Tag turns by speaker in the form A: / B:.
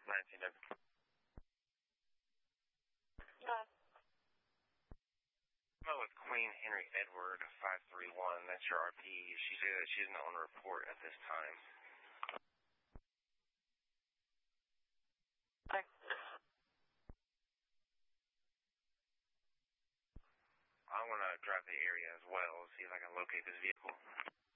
A: 19W. I'm with Queen Henry Edward 531. That's your RP. She said that she's not on a report at this time.
B: Okay.
A: I want to drive the area as well, see if I can locate this vehicle.